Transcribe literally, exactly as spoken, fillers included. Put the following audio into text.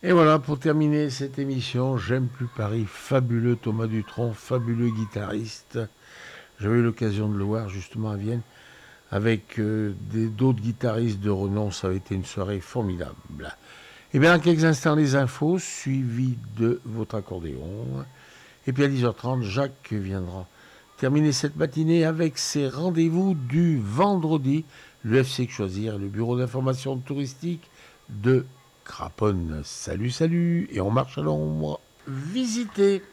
Et voilà, pour terminer cette émission, J'aime plus Paris, fabuleux Thomas Dutronc, fabuleux guitariste. J'avais eu l'occasion de le voir justement à Vienne avec euh, des, d'autres guitaristes de renom. Ça avait été une soirée formidable. Et bien, dans quelques instants, les infos, suivies de votre accordéon. Et puis à dix heures trente, Jacques viendra terminer cette matinée avec ses rendez-vous du vendredi. Le F C que choisir, le bureau d'information touristique de Craponne. Salut, salut, et on marche à l'ombre. Visitez.